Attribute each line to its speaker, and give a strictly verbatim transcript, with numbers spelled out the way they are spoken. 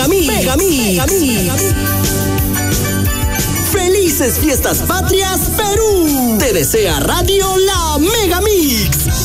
Speaker 1: Megamix. Megamix. Megamix. Felices fiestas patrias, Perú. Te desea Radio La Megamix.